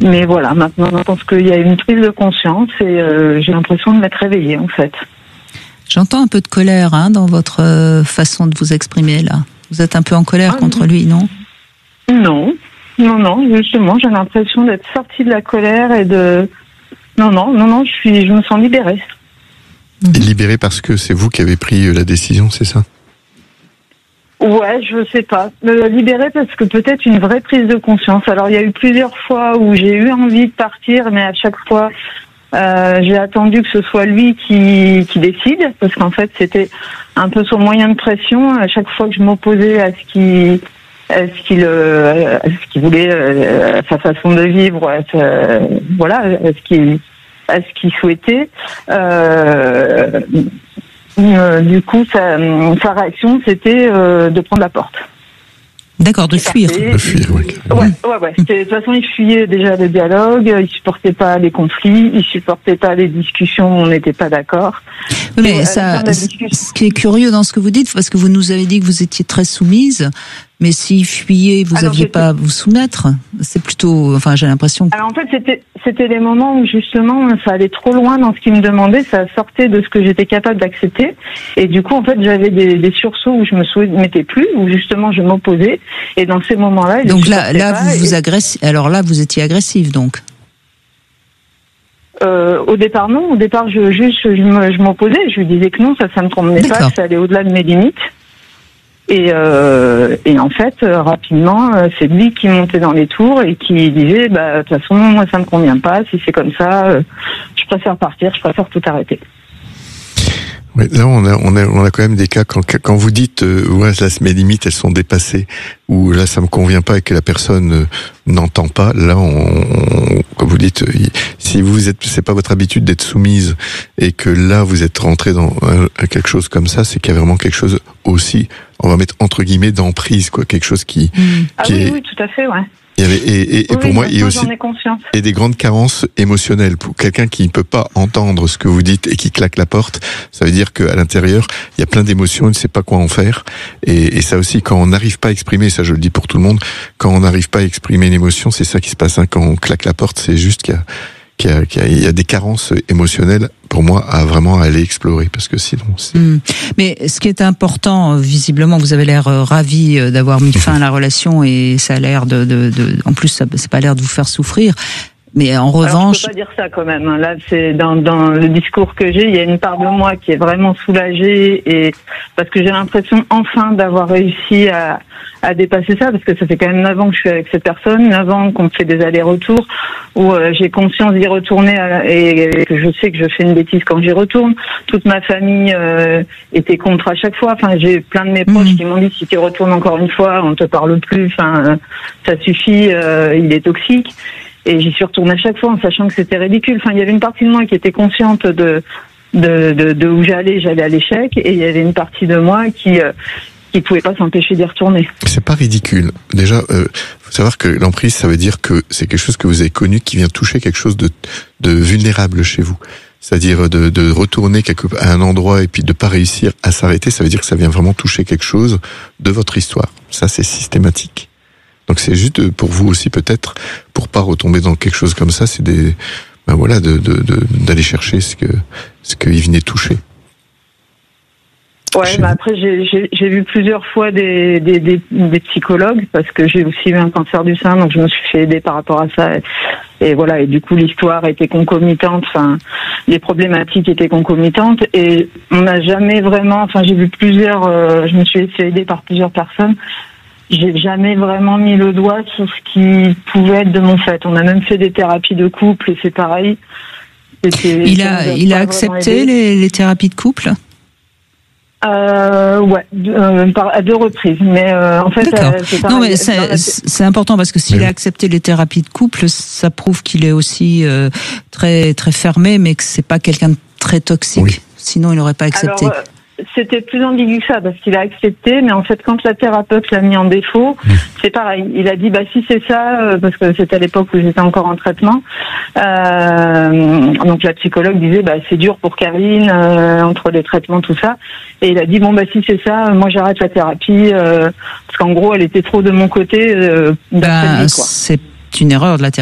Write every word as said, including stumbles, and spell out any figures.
mais voilà, maintenant, je pense qu'il y a une prise de conscience et euh, j'ai l'impression de m'être réveillée, en fait. J'entends un peu de colère hein, dans votre euh, façon de vous exprimer, là. Vous êtes un peu en colère ah, contre non. lui, non ? Non, non, non, justement, j'ai l'impression d'être sortie de la colère et de... Non, non, non, non, je suis, je me sens libérée. Et libérée parce que c'est vous qui avez pris la décision, c'est ça ? Ouais, je sais pas. Me libérer parce que peut-être une vraie prise de conscience. Alors il y a eu plusieurs fois où j'ai eu envie de partir, mais à chaque fois euh, j'ai attendu que ce soit lui qui, qui décide, parce qu'en fait c'était un peu son moyen de pression. À chaque fois que je m'opposais à ce qu'il, à ce qu'il, à ce qu'il voulait, à sa façon de vivre, à sa, voilà, à ce qu'il, à ce qu'il souhaitait. Euh, Euh, du coup, sa, sa réaction, c'était euh, de prendre la porte. D'accord, de fuir. De fuir, oui. Ouais, ouais, ouais. De toute façon, il fuyait déjà le dialogue, il supportait pas les conflits, il supportait pas les discussions où on n'était pas d'accord. Oui, mais ça, ce qui est curieux dans ce que vous dites, parce que vous nous avez dit que vous étiez très soumise, mais s'il fuyait, vous n'aviez pas à vous soumettre. C'est plutôt, enfin, j'ai l'impression que... Alors en fait, c'était, c'était les moments où justement, ça allait trop loin dans ce qu'il me demandait, ça sortait de ce que j'étais capable d'accepter. Et du coup, en fait, j'avais des, des sursauts où je me soumettais plus, où justement je m'opposais. Et dans ces moments-là, il donc là, là, vous vous agressez. Alors là, vous étiez agressive, donc. Euh, au départ, non. Au départ, je juste, je, me, je m'opposais. Je lui disais que non, ça, ça me convenait pas, que ça allait au-delà de mes limites. Et, euh, et en fait, euh, rapidement, euh, c'est lui qui montait dans les tours et qui disait, bah, de toute façon, moi, ça me convient pas. Si c'est comme ça, euh, je préfère partir, je préfère tout arrêter. Ouais, là, on a, on a, on a quand même des cas quand, quand vous dites, euh, ouais, là, mes limites, elles sont dépassées, ou là, ça me convient pas et que la personne euh, n'entend pas. Là, on, on, comme vous dites, il, si vous êtes, c'est pas votre habitude d'être soumise et que là, vous êtes rentré dans euh, quelque chose comme ça, c'est qu'il y a vraiment quelque chose aussi, on va mettre entre guillemets d'emprise, quoi, quelque chose qui, mmh. ah qui oui, est, oui, tout à fait, ouais. Il y avait, et, et, et oui, pour moi, il y a aussi et des grandes carences émotionnelles. Pour quelqu'un qui ne peut pas entendre ce que vous dites et qui claque la porte, ça veut dire qu'à l'intérieur, il y a plein d'émotions, il ne sait pas quoi en faire. Et, et ça aussi, quand on n'arrive pas à exprimer, ça je le dis pour tout le monde, quand on n'arrive pas à exprimer une émotion, c'est ça qui se passe. Hein. Quand on claque la porte, c'est juste qu'il y a, qu'il y a, qu'il y a, il y a des carences émotionnelles, pour moi, à vraiment aller explorer, parce que sinon... C'est... Mmh. Mais ce qui est important, visiblement, vous avez l'air ravi d'avoir mis fin à la relation et ça a l'air de... de, de en plus, ça n'a pas l'air de vous faire souffrir. Mais en revanche... Alors, je peux pas dire ça quand même. Là, c'est dans, dans le discours que j'ai, il y a une part de moi qui est vraiment soulagée et parce que j'ai l'impression enfin d'avoir réussi à, à dépasser ça, parce que ça fait quand même neuf ans que je suis avec cette personne, neuf ans qu'on fait des allers-retours, où euh, j'ai conscience d'y retourner à, et, et que je sais que je fais une bêtise quand j'y retourne. Toute ma famille euh, était contre à chaque fois. Enfin, j'ai plein de mes proches mmh. qui m'ont dit si tu retournes encore une fois, on te parle plus. Enfin, ça suffit. Euh, il est toxique. Et j'y suis retournée à chaque fois en sachant que c'était ridicule. Enfin, il y avait une partie de moi qui était consciente de de, de, de où j'allais, j'allais à l'échec, et il y avait une partie de moi qui euh, qui pouvait pas s'empêcher d'y retourner. C'est pas ridicule. Déjà, euh, faut savoir que l'emprise, ça veut dire que c'est quelque chose que vous avez connu qui vient toucher quelque chose de de vulnérable chez vous. C'est-à-dire de, de retourner quelque, à un endroit et puis de pas réussir à s'arrêter, ça veut dire que ça vient vraiment toucher quelque chose de votre histoire. Ça, c'est systématique. Donc c'est juste pour vous aussi peut-être, pour pas retomber dans quelque chose comme ça, c'est des, ben voilà, de, de, de d'aller chercher ce que ce qu'il venait toucher. Ouais, bah après j'ai, j'ai j'ai vu plusieurs fois des, des des des psychologues parce que j'ai aussi eu un cancer du sein, donc je me suis fait aider par rapport à ça. Et, et voilà, et du coup l'histoire était concomitante, enfin les problématiques étaient concomitantes et on n'a jamais vraiment, enfin j'ai vu plusieurs, euh, je me suis fait aider par plusieurs personnes. J'ai jamais vraiment mis le doigt sur ce qui pouvait être de mon fait. On a même fait des thérapies de couple et c'est pareil. C'était, il a, il a accepté les, les thérapies de couple ? Euh, ouais, euh, par, à deux reprises. Mais euh, en fait, euh, c'est pareil. Non, mais c'est, c'est important parce que s'il oui. a accepté les thérapies de couple, ça prouve qu'il est aussi euh, très très fermé, mais que c'est pas quelqu'un de très toxique. Oui. Sinon, il n'aurait pas accepté. Alors, euh, c'était plus ambigu que ça parce qu'il a accepté, mais en fait quand la thérapeute l'a mis en défaut, mmh. c'est pareil. Il a dit bah si c'est ça, parce que c'était à l'époque où j'étais encore en traitement. Euh, donc la psychologue disait bah c'est dur pour Karine euh, entre les traitements tout ça, et il a dit bon bah si c'est ça, moi j'arrête la thérapie euh, parce qu'en gros elle était trop de mon côté. Euh, bah, quoi. C'est une erreur de la thérapie.